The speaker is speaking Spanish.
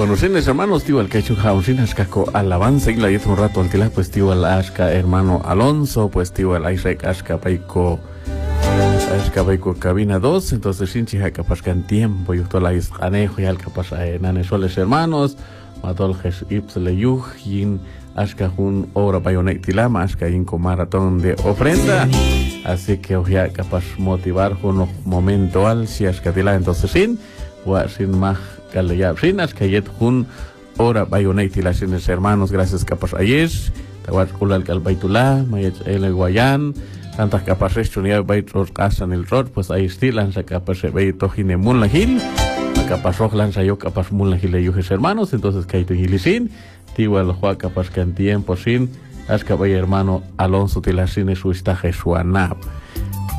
Bueno, señores hermanos, tío, el que ha hecho Jausin, Ashkaco alabanza y la hizo un rato al tila, pues tío, el Ashka hermano Alonso, pues tío, el Isaac Ashka Baiko cabina 2, entonces sin chiha capaz que en tiempo, y todo la iscanejo y al capaz nanesoles hermanos, matol jes ips le yuj, yin Ashka un obra bayonet tilama, Ashka yin con maratón de ofrenda, así que os ya capaz motivar un momento al si Ashka tila, entonces sin más calidad sin Ashka yet un obra bayonet tila sin hermanos, gracias capaz ayer, tawat kulal kalbaitulá, mayach el guayán, tantas capaces chunía baitos casan el rod, pues ahí estilan se capaz se baito gine munlahil, capaz lanza yo capaz munlahil le yujes hermanos, entonces kaito gilisin, tiwa el juan capaz que en tiempo sin, as hermano Alonso tilasine su estaje su anap.